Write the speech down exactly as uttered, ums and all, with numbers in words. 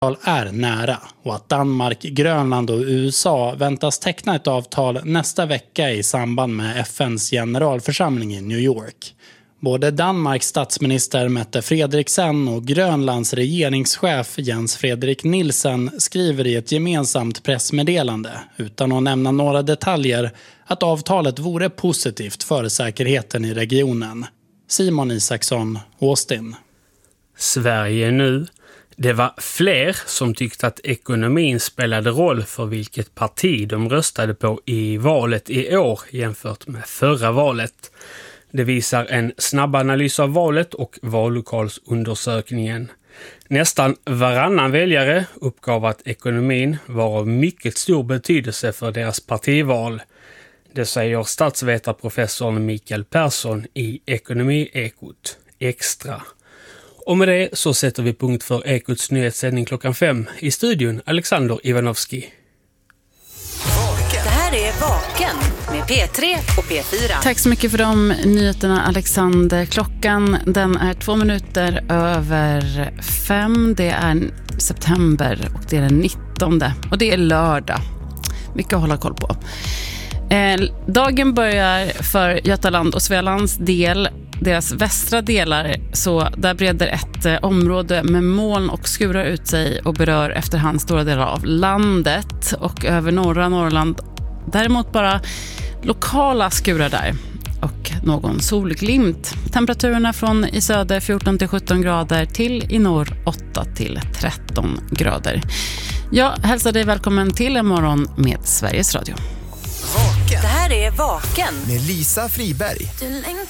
är nära och att Danmark, Grönland och U S A väntas teckna ett avtal nästa vecka i samband med F N:s generalförsamling i New York. Både Danmarks statsminister Mette Frederiksen och Grönlands regeringschef Jens Frederik Nielsen skriver i ett gemensamt pressmeddelande, utan att nämna några detaljer, att avtalet vore positivt för säkerheten i regionen. Simon Isaksson, Austin. Sverige nu. Det var fler som tyckte att ekonomin spelade roll för vilket parti de röstade på i valet i år jämfört med förra valet. Det visar en snabb analys av valet och vallokalsundersökningen. Nästan varannan väljare uppgav att ekonomin var av mycket stor betydelse för deras partival. Det säger statsvetarprofessorn Mikael Persson i Ekonomiekot Extra. Och med det så sätter vi punkt för Ekots nyhetssändning klockan fem. I studion Alexander Ivanovski. Det här är Vaken med P tre och P fyra. Tack så mycket för de nyheterna, Alexander. Klockan den är två minuter över fem. Det är september och det är den nittonde. Och det är lördag. Mycket att hålla koll på. Eh, dagen börjar för Götaland och Svealands del, deras västra delar, så där breder ett eh, område med moln och skurar ut sig och berör efterhand stora delar av landet, och över norra Norrland däremot bara lokala skurar där och någon solglimt. Temperaturerna från i söder fjorton till sjutton grader till i norr åtta till tretton grader. Jag hälsar dig välkommen till en morgon med Sveriges Radio. Det här är Vaken med Lisa Friberg. Du längtar